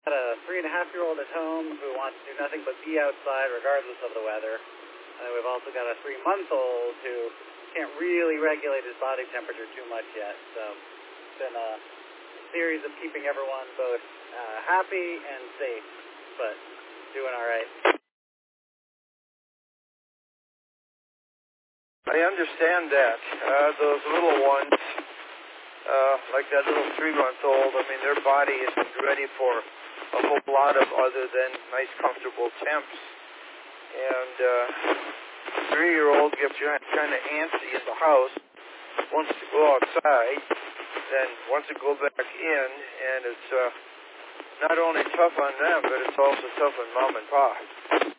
Got a 3.5-year-old at home who wants to do nothing but be outside regardless of the weather. And we've also got a 3-month-old who can't really regulate his body temperature too much yet. So it's been a series of keeping everyone both happy and safe, but doing all right. I understand that. Those little ones, like that little 3-month-old, I mean, their body isn't ready for a whole lot of other than nice, comfortable temps. And 3-year-old gets kind of antsy in the house, wants to go outside, then wants to go back in, and it's not only tough on them, but it's also tough on Mom and Pop.